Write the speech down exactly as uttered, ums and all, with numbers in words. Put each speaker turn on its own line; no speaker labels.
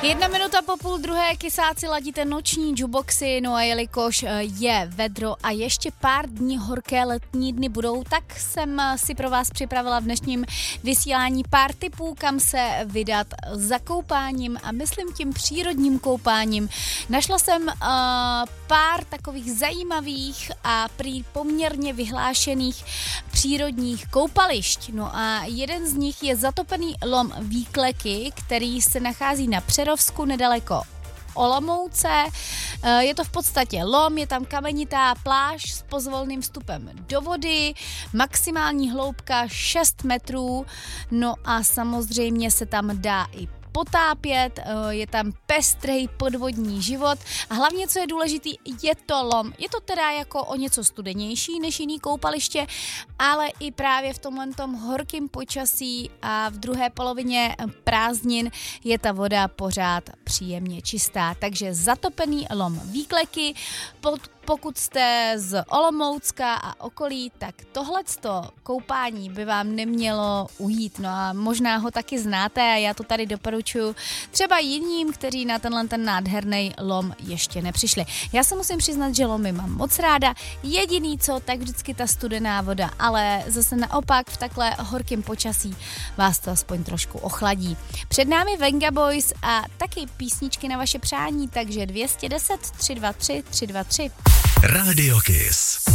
Jedna minuta po půl druhé, kysáci ladíte noční jukeboxy, no a jelikož je vedro a ještě pár dní horké letní dny budou, tak jsem si pro vás připravila v dnešním vysílání pár tipů, kam se vydat za koupáním a myslím tím přírodním koupáním. Našla jsem uh, pár takových zajímavých a prý poměrně vyhlášených přírodních koupališť. No a jeden z nich je zatopený lom Výkleky, který se nachází na Přerovsku nedaleko Olomouce. Je to v podstatě lom, je tam kamenitá pláž s pozvolným vstupem do vody, maximální hloubka šest metrů, no a samozřejmě se tam dá i potápět, je tam pestrý podvodní život a hlavně, co je důležitý, je to lom. Je to teda jako o něco studenější než jiný koupaliště, ale i právě v tomhle tom horkém počasí a v druhé polovině prázdnin je ta voda pořád příjemně čistá. Takže zatopený lom Výkleky, pod Pokud jste z Olomoucka a okolí, tak tohleto koupání by vám nemělo ujít. No a možná ho taky znáte a já to tady doporučuji třeba jiným, kteří na tenhle ten nádherný lom ještě nepřišli. Já se musím přiznat, že lomy mám moc ráda. Jediný co, tak vždycky ta studená voda, ale zase naopak v takhle horkém počasí vás to aspoň trošku ochladí. Před námi Venga Boys a taky písničky na vaše přání, takže dvě stě deset tři sta dvacet tři tři sta dvacet tři.
Radio Kiss.